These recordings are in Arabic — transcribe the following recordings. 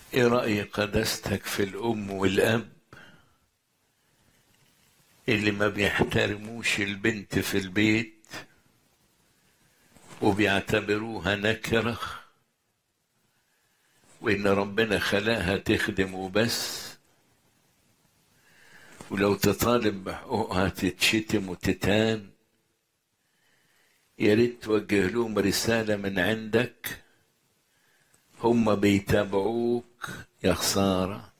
ايه رأي قداستك في الأم والأب اللي ما بيحترموش البنت في البيت وبيعتبروها نكرة، وإن ربنا خلقها تخدم وبس، ولو تطالب بحقوقها تتشتم وتتهان؟ يا ريت توجه لهم رسالة من عندك. هم بيتابعوك يا خسارة،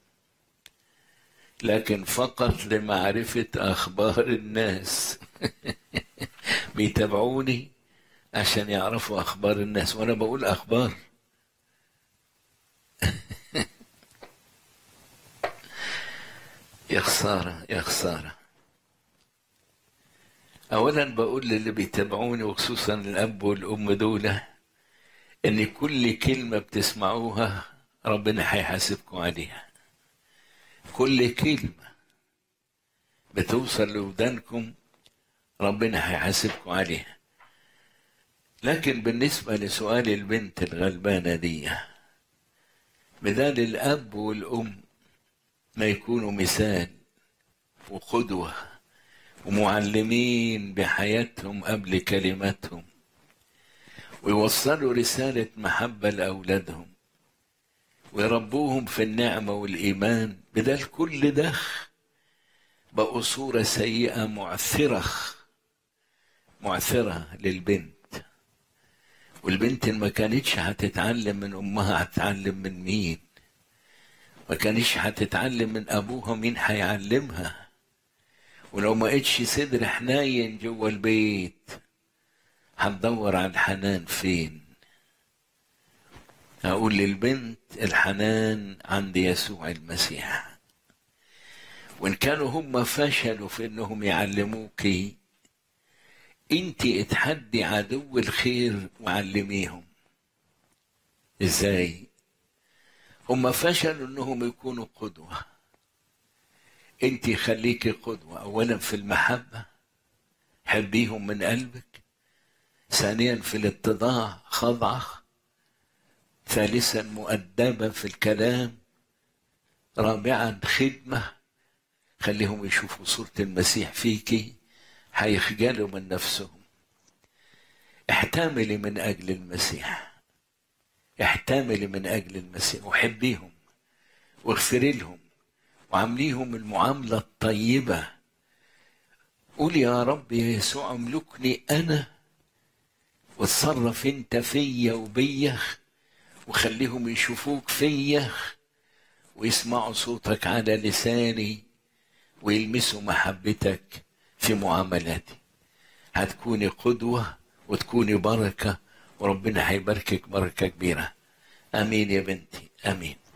لكن فقط لمعرفة أخبار الناس. بيتابعوني عشان يعرفوا أخبار الناس، وأنا بقول أخبار. يا خسارة يا خسارة. أولا بقول للي بيتابعوني وخصوصا الأب والأم دول إن كل كلمة بتسمعوها ربنا هيحاسبكم عليها. كل كلمة بتوصل لودانكم ربنا هيحاسبكم عليها. لكن بالنسبة لسؤال البنت الغلبانة دي، بدال الأب والأم ما يكونوا مثال وقدوة ومعلمين بحياتهم قبل كلماتهم، ويوصلوا رسالة محبة لأولادهم ويربوهم في النعمة والإيمان، بدل كل ده بقوا صورة سيئة معثرة للبنت. والبنت ما كانتش هتتعلم من أمها، هتتعلم من مين؟ ما كانتش هتتعلم من أبوها، مين هيعلمها؟ ولو ما قتش صدر حنين جوه البيت هتدور على الحنان فين؟ أقول للبنت الحنان عند يسوع المسيح. وإن كانوا هم فشلوا في إنهم يعلموك، أنت اتحدي عدو الخير وعلميهم. إزاي؟ هم فشلوا إنهم يكونوا قدوة، أنت خليكي قدوة. أولا في المحبة، حبيهم من قلبك. ثانيا في الاتضاع، خضعة. ثالثا مؤدبة في الكلام. رابعا خدمة، خليهم يشوفوا صورة المسيح فيكي، هيخجلوا من نفسهم. احتملي من أجل المسيح، احتملي من أجل المسيح، وحبيهم واغفري لهم وعامليهم المعاملة الطيبة. قول يا رب يا يسوع املكني أنا، واتصرف انت فيا وبيا، وخليهم يشوفوك فيا ويسمعوا صوتك على لساني ويلمسوا محبتك في معاملاتي. هتكوني قدوة وتكوني بركة، وربنا هيباركك بركة كبيرة. آمين يا بنتي، آمين.